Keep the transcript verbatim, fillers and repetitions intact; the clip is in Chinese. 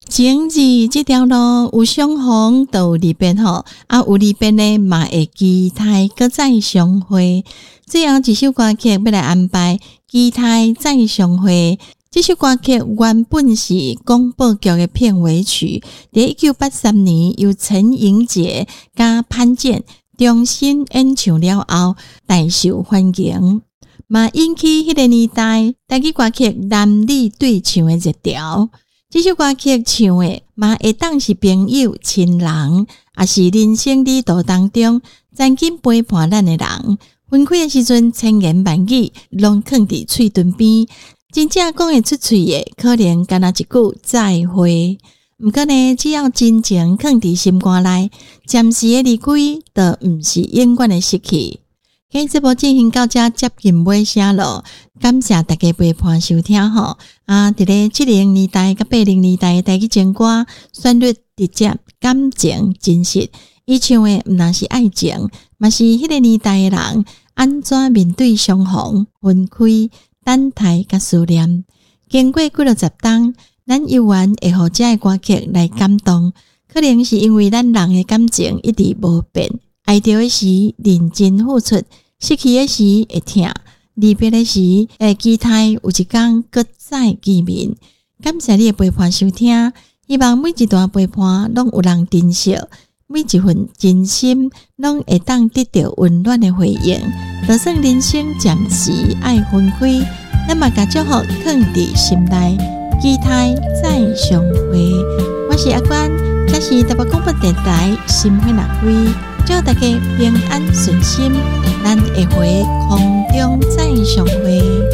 情字这条路有相逢都有离别吼，啊有离别呢嘛会期待搁再相会。最后一首歌曲要来安排，期待再相会。这首歌曲原本是广播剧的片尾曲，在一九八三年由陈莹洁加潘健重新演唱了后，大受欢迎，嘛引起迄个年代台语歌曲男女对唱的热潮。这首歌曲唱的嘛会当是朋友、亲人，也是人生旅途当中曾经陪伴咱的人。分开的时阵，千言万语拢囥伫喙唇边，真正讲会出嘴的，可能干那一句再会。毋过呢，只要真情囥伫心肝内，暂时的离开，就毋是永远的失去。今节目进行到这接近尾声咯，感谢大家陪伴收听吼。啊，伫咧七零年代甲八零年代的台语情歌，旋律直接，感情真实。伊唱的毋但是爱情，嘛是迄个年代的人安怎面对相逢、分开、等待甲思念。经过几落十冬，咱依然会互这个歌曲来感动，可能是因为咱人的感情一直无变。爱着的时认真付出，失去的时会痛，离别的时会期待有一天搁再见面。感谢你的陪伴收听，希望每一段陪伴拢有人珍惜，每一份真心拢会当得到温暖的回应。就算人生暂时爱分开，咱嘛甲祝福放伫心内，期待再相会。我是阿关，这是台北广播电台心花六位。祝大家平安顺心，咱下回空中再相会。